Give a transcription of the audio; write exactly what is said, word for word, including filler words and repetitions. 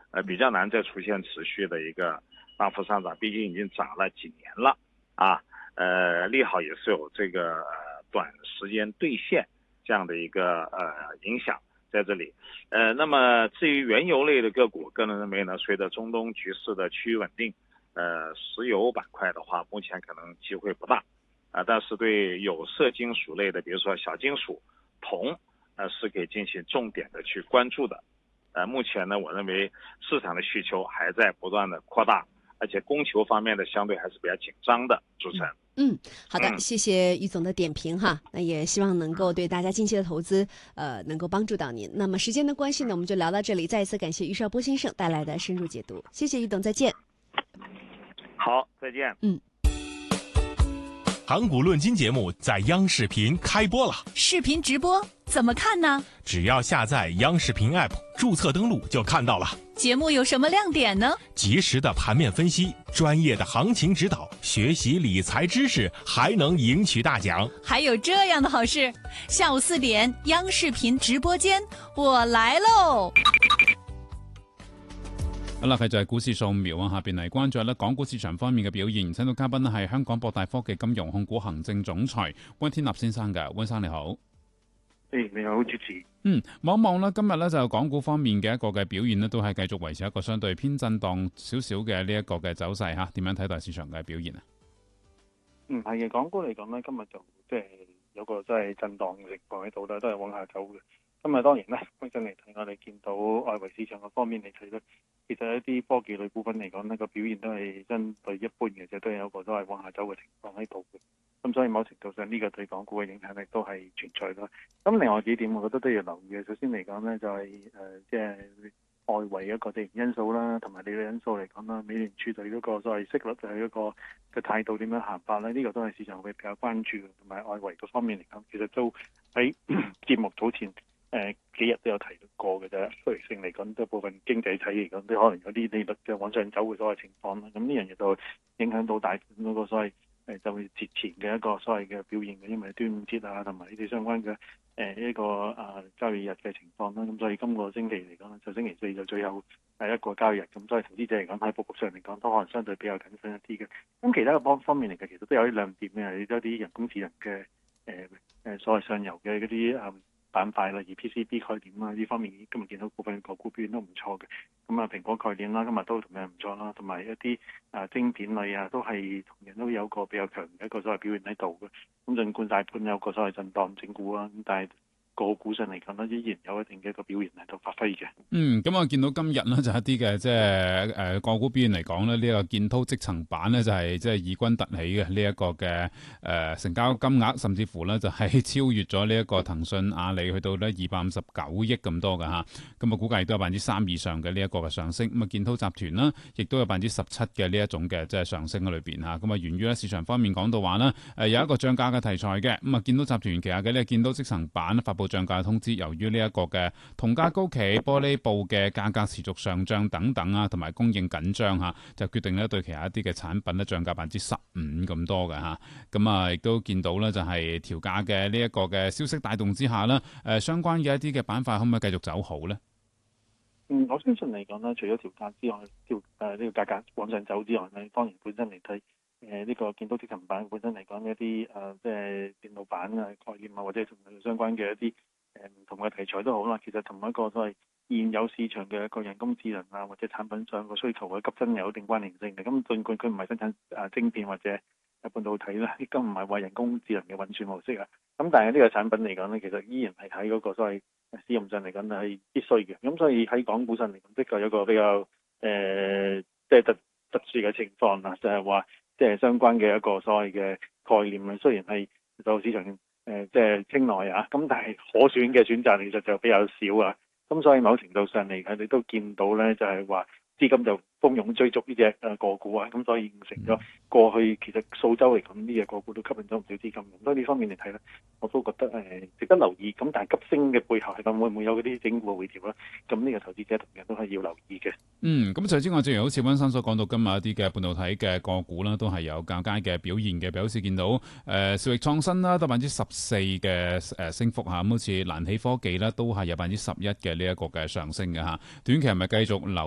呃，比较难再出现持续的一个大幅上涨，毕竟已经涨了几年了啊。呃，利好也是有这个、呃、短时间兑现这样的一个呃影响在这里。呃，那么至于原油类的个股，个人认为呢，随着中东局势的趋于稳定，呃，石油板块的话，目前可能机会不大啊、呃，但是对有色金属类的，比如说小金属、铜，呃，是可以进行重点的去关注的。呃，目前呢，我认为市场的需求还在不断的扩大，而且供求方面的相对还是比较紧张的。主持人， 嗯，好的， 嗯、 谢谢于总的点评哈，那也希望能够对大家近期的投资，呃，能够帮助到您。那么时间的关系呢，我们就聊到这里，再一次感谢于少波先生带来的深入解读，谢谢于董，再见。 好，再见。 嗯。 盘古论金节目在央视频开播了， 视频直播怎么看呢？ 只要下载央视频 App， 注册登录就看到了。 节目有什么亮点呢？ 及时的盘面分析，专业的行情指导，学习理财知识，还能赢取大奖。 还有这样的好事，下午四点，央视频直播间，我來嘍！ 好啦，繼續係股市掃描啊！下邊嚟關注咧港股市場方面嘅表現。請到嘉賓咧係香港博大科技金融控股行政總裁溫天納先生嘅，溫生你好。 誒，你好，主持。 嗯，望一望咧，今日咧就港股方面嘅一個嘅表現咧，都係繼續維持一個相對偏震盪少少嘅呢一個嘅走勢嚇。點樣睇待市場嘅表現啊？ 嗯，係嘅，港股嚟講咧，今日就即係有個即係震盪嘅情況喺度啦，都係往下走嘅。今日當然咧，本身嚟睇，我哋見到外圍市場嘅方面嚟睇咧，其實一啲科技類股份嚟講呢個表現都係相對一般嘅，就都有一個都係往下走嘅情況喺度嘅。咁所以某程度上呢個對港股嘅影響力都係存在啦。咁另外幾點，我覺得都要留意嘅。首先嚟講呢，就係誒即係外圍一個地緣因素啦，同埋利率因素嚟講啦，美聯儲對嗰個所謂息率就係一個嘅態度點樣行法咧？呢、這個都係市場會比較關注，同埋外圍嗰方面嚟講，其實都喺節目早前。誒、呃、幾日都有提過嘅啫，雖然性嚟講，都部分經濟體嚟講，都可能有啲利率嘅往上走嘅所謂情況啦。咁呢樣嘢就影響到大盤嗰個所謂誒、呃、就會節前嘅一個所謂嘅表現嘅，因為端午節啊同埋呢啲相關嘅誒一個啊交易日嘅情況啦。咁所以今個星期嚟講，就星期四就最後係一個交易日，咁所以投資者嚟講喺佈局上嚟講，都可能相對比較謹慎一啲嘅。咁其他嘅方方面嚟嘅，其實都有啲亮點嘅，有啲人工智能嘅誒誒所謂上游嘅嗰啲啊。板塊例如 P C B 概念啊，呢方面今日見到部分個股表現都唔錯嘅。咁啊，蘋果概念啦，今日都同樣唔錯啦，同埋一啲啊晶片類啊，都係同樣都有個比較強嘅一個所謂表現喺度嘅。咁儘管大盤有個所謂震盪整固啊，咁但係個股上嚟講咧，依然有一定嘅一個表現喺度發揮嘅。 嗯，咁我見到今日呢，就一啲嘅即係誒個股表現嚟講呢，呢、這個建滔積層板呢，就係即係異軍突起嘅呢一個嘅誒、呃、成交金額，甚至乎呢，就係超越咗呢一個騰訊、阿里去到呢二百五十九億咁多㗎嚇。咁啊估計都有百分之三以上嘅呢一個嘅上升。咁啊建滔集團啦，亦都有百分之十七嘅呢一種嘅即係上升喺裏邊嚇。咁啊源於咧市場方面講到話呢，誒有一個漲價嘅題材嘅。咁啊建滔集團旗下嘅呢個建滔積層板發布漲價通知，由於呢一個嘅銅價高企、玻璃布嘅價格持續上漲等等啊，同埋供應緊張嚇，就決定咧對其他一啲嘅產品咧漲價百分之十五咁多嘅嚇。咁啊，亦都見到咧就係調價嘅呢一個嘅消息帶動之下咧，誒相關嘅一啲嘅板塊可唔可以繼續走好咧？ 嗯，我相信嚟講咧，除咗調價之外，調誒呢個價格往上走之外咧，當然本身嚟睇。誒呢個建滔積層板本身嚟講一啲誒、呃、即係電腦板啊概念啊，或者同佢相關嘅一啲誒唔同嘅題材都好啦。其實同一個所謂現有市場嘅一個人工智能啊，或者產品上個需求嘅急增有一定關聯性嘅。咁儘管佢唔係生產誒晶片或者半導體啦，亦都唔係話人工智能嘅運算模式啊。咁但係呢個產品嚟講咧，其實依然係喺嗰個所謂使用上嚟講係必須嘅。咁所以喺港股上嚟講，的確有一個比較誒、呃、即係特特殊嘅情況啦，就係、是、話。即係相關嘅一個所謂嘅概念啊，雖然係受市場誒、呃、即係青睞啊，咁但係可選嘅選擇其實就比較少啊，咁所以某程度上嚟講，你都見到咧，就係話資金就蜂擁追逐呢隻誒個股啊，咁所以形成咗過去其實數週嚟講呢隻個股都吸引咗唔少資金，咁所以呢方面嚟睇咧，我都覺得誒、呃、值得留意。咁但係急升嘅背後係咁會唔會有嗰啲整固回調咧？咁呢個投資者同樣都係要留意嘅。 嗯，咁除此之外，正如好似溫生所講到，今日一啲嘅半導體嘅個股啦，都係有較佳嘅表現嘅，譬如好似見到誒兆易創新啦，都百分之十四嘅誒升幅嚇，咁好似蘭起科技啦，都係有百分之十一嘅呢一個嘅上升嘅嚇。短期係咪繼續留